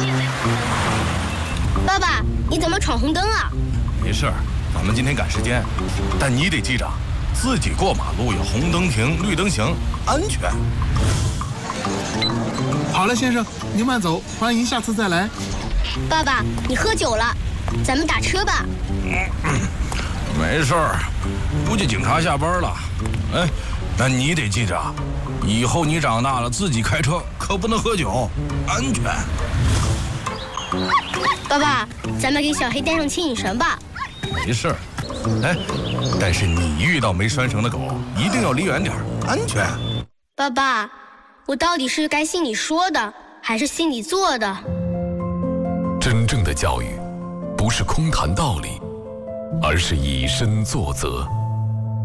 爸爸，你怎么闯红灯啊？ 没事儿，咱们今天赶时间，但你得记着，自己过马路要红灯停，绿灯行，安全。 好了，先生，您慢走，欢迎下次再来。 爸爸，你喝酒了，咱们打车吧。 没事儿，估计警察下班了。哎，那你得记着，以后你长大了自己开车可不能喝酒，安全。 爸爸，咱们给小黑带上牵引绳吧。 没事儿，哎，但是你遇到没拴绳的狗，一定要离远点，安全。 爸爸，我到底是该信你说的，还是信你做的？ 真正的教育，不是空谈道理，而是以身作则。